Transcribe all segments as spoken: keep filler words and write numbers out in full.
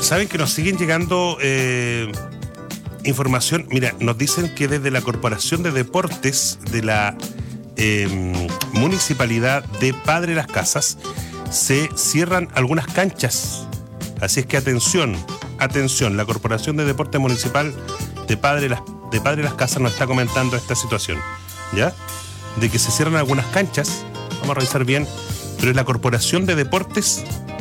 saben que nos siguen llegando eh, información. Mira, nos dicen que desde la Corporación de Deportes de la eh, Municipalidad de Padre Las Casas se cierran algunas canchas. Así es que atención, atención, la Corporación de Deportes Municipal de Padre Las, de Padre Las Casas nos está comentando esta situación, ¿ya? De que se cierran algunas canchas. Vamos a revisar bien, pero es la Corporación de Deportes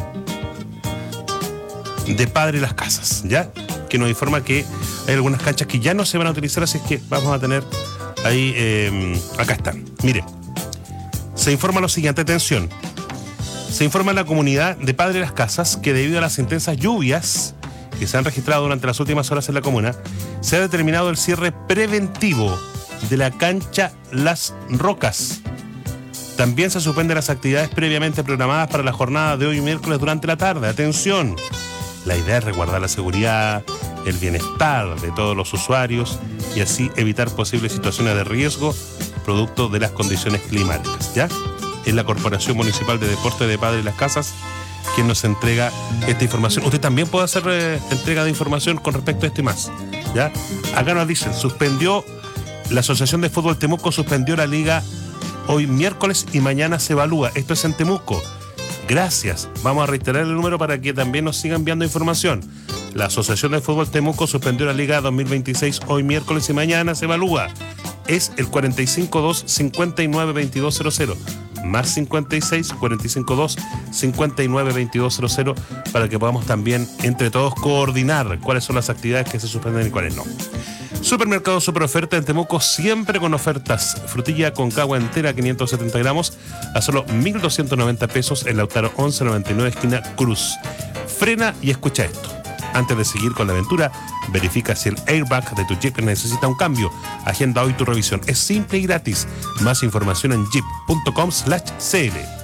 de Padre Las Casas, ¿ya? Que nos informa que hay algunas canchas que ya no se van a utilizar, así es que vamos a tener ahí, eh, acá están. Mire, se informa lo siguiente, atención. Se informa a la comunidad de Padre Las Casas que debido a las intensas lluvias que se han registrado durante las últimas horas en la comuna, se ha determinado el cierre preventivo de la cancha Las Rocas. También se suspenden las actividades previamente programadas para la jornada de hoy miércoles durante la tarde. Atención, la idea es resguardar la seguridad, el bienestar de todos los usuarios y así evitar posibles situaciones de riesgo producto de las condiciones climáticas, ¿ya? Es la Corporación Municipal de Deportes de Padre Las Casas quien nos entrega esta información. Usted también puede hacer eh, entrega de información con respecto a esto y más, ¿ya? Acá nos dicen, suspendió, la Asociación de Fútbol Temuco suspendió la liga hoy miércoles y mañana se evalúa. Esto es en Temuco. Gracias. Vamos a reiterar el número para que también nos sigan enviando información. La Asociación de Fútbol Temuco suspendió la liga dos mil veintiséis hoy miércoles y mañana se evalúa. Es el cuarenta y cinco dos cincuenta y nueve veintidós cero cero. Más cincuenta y seis, cuarenta y cinco dos, cincuenta y nueve veintidós cero cero para que podamos también entre todos coordinar cuáles son las actividades que se suspenden y cuáles no. Supermercado Super Oferta en Temuco, siempre con ofertas. Frutilla con cagua entera, quinientos setenta gramos, a solo mil doscientos noventa pesos en Lautaro once noventa y nueve, esquina Cruz. Frena y escucha esto. Antes de seguir con la aventura, verifica si el airbag de tu Jeep necesita un cambio. Agenda hoy tu revisión. Es simple y gratis. Más información en jeep punto com slash c l.